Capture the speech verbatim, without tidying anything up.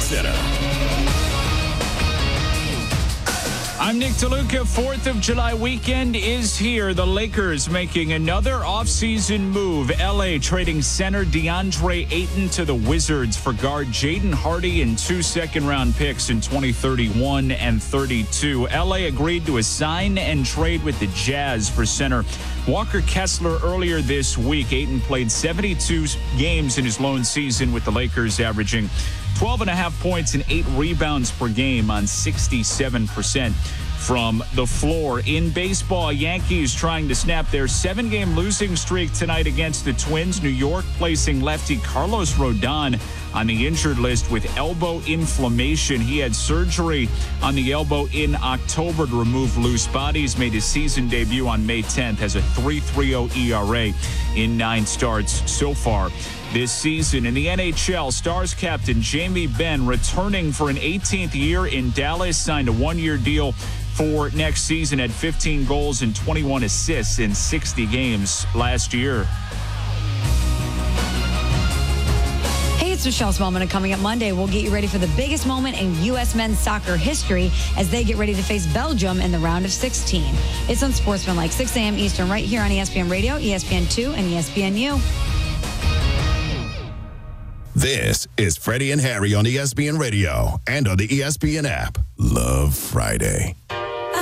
Center. I'm Nick DeLuca. fourth of July weekend is here. The Lakers making another offseason move. L A trading center DeAndre Ayton to the Wizards for guard Jaden Hardy and two second-round picks in twenty thirty-one and thirty-two. L A agreed to a sign and trade with the Jazz for center Walker Kessler earlier this week. Ayton played seventy-two games in his lone season with the Lakers, averaging twelve and a half points and eight rebounds per game on sixty-seven percent from the floor. In baseball, Yankees trying to snap their seven-game losing streak tonight against the Twins. New York placing lefty Carlos Rodon on the injured list with elbow inflammation. He had surgery on the elbow in October to remove loose bodies. Made his season debut on May tenth, has a three point three oh E R A in nine starts so far this season. In the N H L, Stars captain Jamie Benn returning for an eighteenth year in Dallas, signed a one-year deal for next season, had fifteen goals and twenty-one assists in sixty games last year. Hey, it's Michelle Smallman, and coming up Monday, we'll get you ready for the biggest moment in U S men's soccer history as they get ready to face Belgium in the round of sixteen. It's Unsportsmanlike, six a.m. Eastern, right here on E S P N Radio, E S P N two, and E S P N U. This is Freddie and Harry on E S P N Radio and on the E S P N app. Love Friday.